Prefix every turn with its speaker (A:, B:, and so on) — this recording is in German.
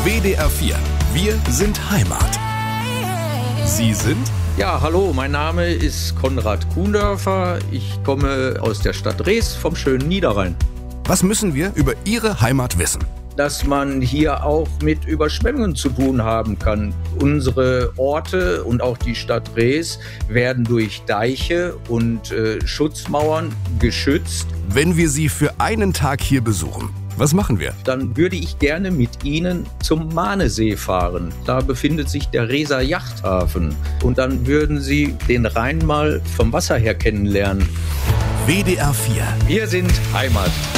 A: WDR 4. Wir sind Heimat. Sie sind?
B: Ja, hallo, mein Name ist Konrad Kuhndörfer. Ich komme aus der Stadt Rees vom schönen Niederrhein.
A: Was müssen wir über Ihre Heimat wissen?
B: Dass man hier auch mit Überschwemmungen zu tun haben kann. Unsere Orte und auch die Stadt Rees werden durch Deiche und Schutzmauern geschützt.
A: Wenn wir Sie für einen Tag hier besuchen, was machen wir?
B: Dann würde ich gerne mit Ihnen zum Mahnesee fahren. Da befindet sich der Reeser Yachthafen. Und dann würden Sie den Rhein mal vom Wasser her kennenlernen.
A: WDR 4.
B: Wir sind Heimat.